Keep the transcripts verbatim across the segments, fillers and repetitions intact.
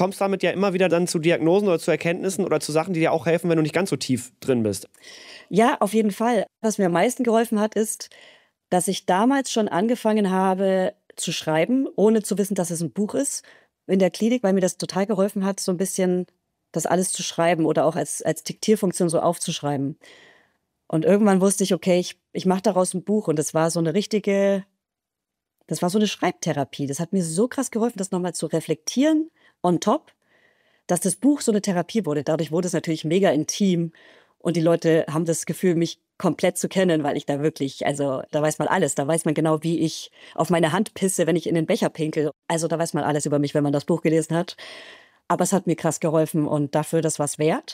kommst damit ja immer wieder dann zu Diagnosen oder zu Erkenntnissen oder zu Sachen, die dir auch helfen, wenn du nicht ganz so tief drin bist. Ja, auf jeden Fall. Was mir am meisten geholfen hat, ist, dass ich damals schon angefangen habe zu schreiben, ohne zu wissen, dass es ein Buch ist, in der Klinik, weil mir das total geholfen hat, so ein bisschen das alles zu schreiben oder auch als, als Diktierfunktion so aufzuschreiben. Und irgendwann wusste ich, okay, ich, ich mache daraus ein Buch. Und das war so eine richtige, das war so eine Schreibtherapie. Das hat mir so krass geholfen, das nochmal zu reflektieren on top, dass das Buch so eine Therapie wurde. Dadurch wurde es natürlich mega intim. Und die Leute haben das Gefühl, mich komplett zu kennen, weil ich da wirklich, also da weiß man alles. Da weiß man genau, wie ich auf meine Hand pisse, wenn ich in den Becher pinkel. Also da weiß man alles über mich, wenn man das Buch gelesen hat. Aber es hat mir krass geholfen und dafür das was wert.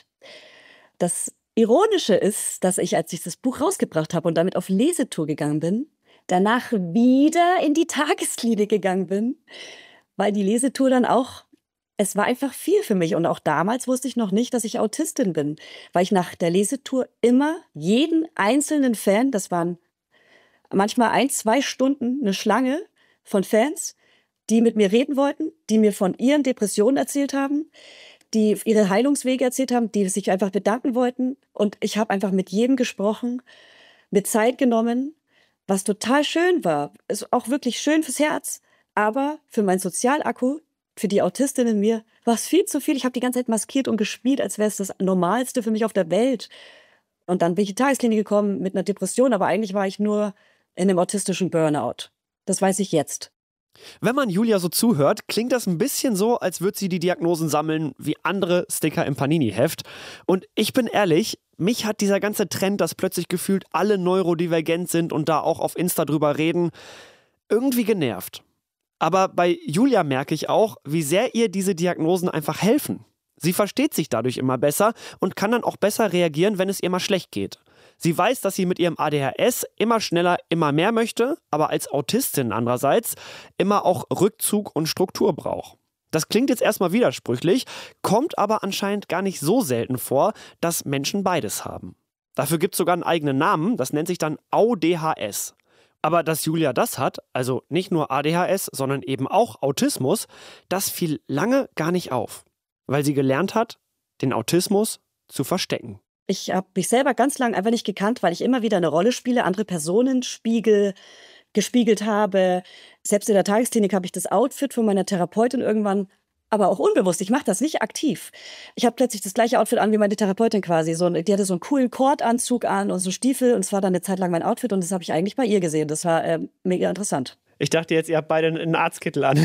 Das Ironische ist, dass ich, als ich das Buch rausgebracht habe und damit auf Lesetour gegangen bin, danach wieder in die Tagesklinik gegangen bin, weil die Lesetour dann auch, es war einfach viel für mich. Und auch damals wusste ich noch nicht, dass ich Autistin bin, weil ich nach der Lesetour immer jeden einzelnen Fan, das waren manchmal ein, zwei Stunden eine Schlange von Fans, die mit mir reden wollten, die mir von ihren Depressionen erzählt haben, die ihre Heilungswege erzählt haben, die sich einfach bedanken wollten. Und ich habe einfach mit jedem gesprochen, mir Zeit genommen, was total schön war. Ist auch wirklich schön fürs Herz. Aber für meinen Sozialakku, für die Autistin in mir, war es viel zu viel. Ich habe die ganze Zeit maskiert und gespielt, als wäre es das Normalste für mich auf der Welt. Und dann bin ich in die Tagesklinik gekommen mit einer Depression, aber eigentlich war ich nur in einem autistischen Burnout. Das weiß ich jetzt. Wenn man Julia so zuhört, klingt das ein bisschen so, als würde sie die Diagnosen sammeln wie andere Sticker im Panini-Heft. Und ich bin ehrlich, mich hat dieser ganze Trend, dass plötzlich gefühlt alle neurodivergent sind und da auch auf Insta drüber reden, irgendwie genervt. Aber bei Julia merke ich auch, wie sehr ihr diese Diagnosen einfach helfen. Sie versteht sich dadurch immer besser und kann dann auch besser reagieren, wenn es ihr mal schlecht geht. Sie weiß, dass sie mit ihrem A D H S immer schneller, immer mehr möchte, aber als Autistin andererseits immer auch Rückzug und Struktur braucht. Das klingt jetzt erstmal widersprüchlich, kommt aber anscheinend gar nicht so selten vor, dass Menschen beides haben. Dafür gibt es sogar einen eigenen Namen, das nennt sich dann A D H S. Aber dass Julia das hat, also nicht nur A D H S, sondern eben auch Autismus, das fiel lange gar nicht auf, weil sie gelernt hat, den Autismus zu verstecken. Ich habe mich selber ganz lange einfach nicht gekannt, weil ich immer wieder eine Rolle spiele, andere Personen spiegel, gespiegelt habe. Selbst in der Tagesklinik habe ich das Outfit von meiner Therapeutin irgendwann, aber auch unbewusst. Ich mache das nicht aktiv. Ich habe plötzlich das gleiche Outfit an wie meine Therapeutin quasi. So, die hatte so einen coolen Kordanzug an und so Stiefel und es war dann eine Zeit lang mein Outfit und das habe ich eigentlich bei ihr gesehen. Das war äh, mega interessant. Ich dachte jetzt, ihr habt beide einen Arztkittel an.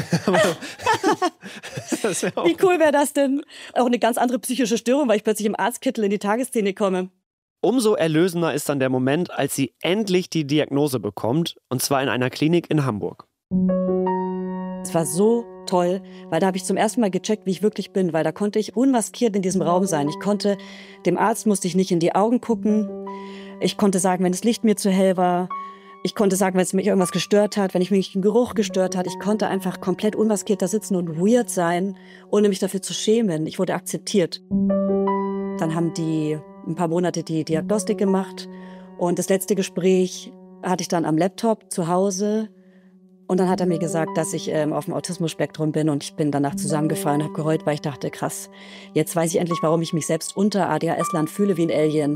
Wie cool wäre das denn? Auch eine ganz andere psychische Störung, weil ich plötzlich im Arztkittel in die Tagesklinik komme. Umso erlösender ist dann der Moment, als sie endlich die Diagnose bekommt, und zwar in einer Klinik in Hamburg. Es war so toll, weil da habe ich zum ersten Mal gecheckt, wie ich wirklich bin, weil da konnte ich unmaskiert in diesem Raum sein. Ich konnte, dem Arzt musste ich nicht in die Augen gucken. Ich konnte sagen, wenn das Licht mir zu hell war. Ich konnte sagen, wenn es mich irgendwas gestört hat, wenn ich mich den Geruch gestört hat. Ich konnte einfach komplett unmaskiert da sitzen und weird sein, ohne mich dafür zu schämen. Ich wurde akzeptiert. Dann haben die ein paar Monate die Diagnostik gemacht. Und das letzte Gespräch hatte ich dann am Laptop zu Hause. Und dann hat er mir gesagt, dass ich ähm, auf dem Autismus-Spektrum bin. Und ich bin danach zusammengefallen und habe geheult, weil ich dachte, krass, jetzt weiß ich endlich, warum ich mich selbst unter A D H S-Land fühle wie ein Alien.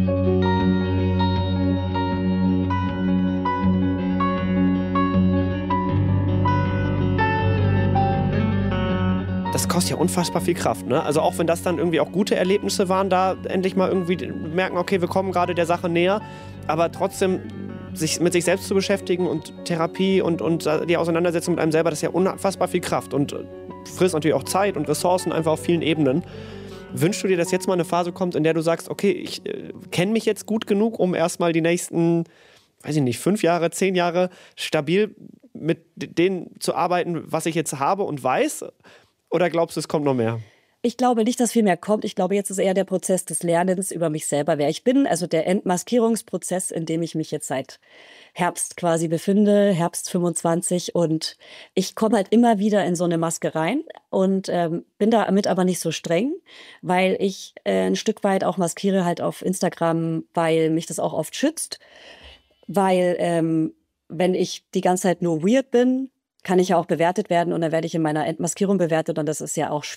Das kostet ja unfassbar viel Kraft, ne? Also auch wenn das dann irgendwie auch gute Erlebnisse waren, da endlich mal irgendwie merken, okay, wir kommen gerade der Sache näher, aber trotzdem sich mit sich selbst zu beschäftigen und Therapie und, und die Auseinandersetzung mit einem selber, das ist ja unfassbar viel Kraft und frisst natürlich auch Zeit und Ressourcen einfach auf vielen Ebenen. Wünschst du dir, dass jetzt mal eine Phase kommt, in der du sagst, okay, ich äh, kenne mich jetzt gut genug, um erstmal die nächsten, weiß ich nicht, fünf Jahre, zehn Jahre stabil mit denen zu arbeiten, was ich jetzt habe und weiß? Oder glaubst du, es kommt noch mehr? Ich glaube nicht, dass viel mehr kommt. Ich glaube, jetzt ist eher der Prozess des Lernens über mich selber, wer ich bin. Also der Entmaskierungsprozess, in dem ich mich jetzt seit Herbst quasi befinde, Herbst fünfundzwanzig. Und ich komme halt immer wieder in so eine Maske rein und ähm, bin damit aber nicht so streng, weil ich äh, ein Stück weit auch maskiere halt auf Instagram, weil mich das auch oft schützt. Weil ähm, wenn ich die ganze Zeit nur weird bin, kann ich ja auch bewertet werden und dann werde ich in meiner Entmaskierung bewertet und das ist ja auch